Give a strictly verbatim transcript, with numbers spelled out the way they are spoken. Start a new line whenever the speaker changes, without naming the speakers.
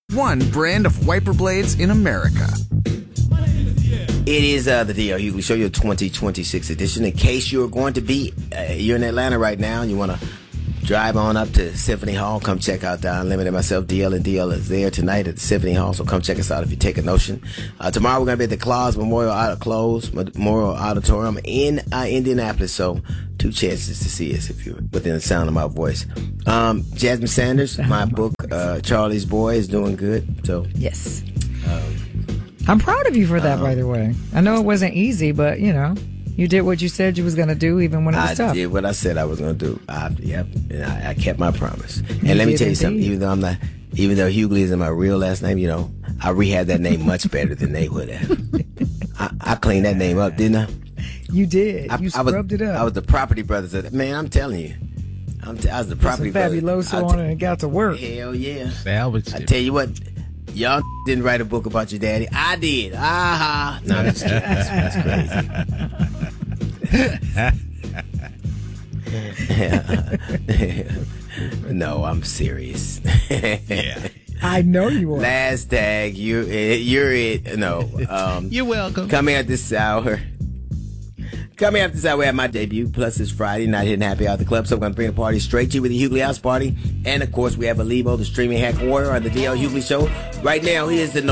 one brand of wiper blades in America.
It is uh, the D L Hughley Show, your twenty twenty-six edition. In case you're going to be, uh, you're in Atlanta right now and you want to drive on up to Symphony Hall, come check out the Unlimited. Myself, D L, and D L is there tonight at the Symphony Hall, so come check us out if you take a notion. Uh, tomorrow we're going to be at the Claus Memorial Auto Close Memorial Auditorium in uh, Indianapolis, so two chances to see us if you're within the sound of my voice. Um, Jasmine Sanders, my book, uh, Charlie's Boy, is doing good. So
yes.
Um,
I'm proud of you for that,
um,
by the way. I know it wasn't easy, but, you know, you did what you said you was going to do, even when it was
I
tough.
did what I said I was going to do. I, yep, and I, I kept my promise. And
You
let me
did
tell you
indeed.
something. Even though I'm not, even though Hughley isn't my real last name, you know, I rehabbed that name much better than they would have. I, I cleaned that name up, didn't I?
You did.
I,
You
I was,
scrubbed it up.
I was the Property Brothers. Of, man, I'm telling you, I'm t- I was the Property
Put some
Brothers.
Fabuloso
I'll
on
t-
it and got to work.
Hell yeah!
Salvaged
I
it.
tell you what. Y'all didn't write a book about your daddy. I did. Ah ha. No, that's, that's, that's crazy. No, I'm serious.
Yeah.
I know you are.
Last tag, you, you're it. No. Um,
You're welcome.
coming at this hour. Coming after this hour, we have my debut. Plus, it's Friday night hitting happy out the club, so I'm going to bring the party straight to you with the Hughley House Party. And, of course, we have Alibo, the streaming hack warrior on the D L Hughley Show. Right now, he is the